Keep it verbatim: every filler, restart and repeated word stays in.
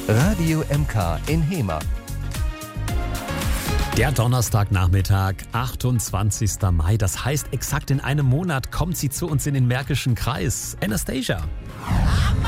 Radio M K in Hemer. Der Donnerstagnachmittag, achtundzwanzigster Mai. Das heißt, exakt in einem Monat kommt sie zu uns in den Märkischen Kreis. Anastasia.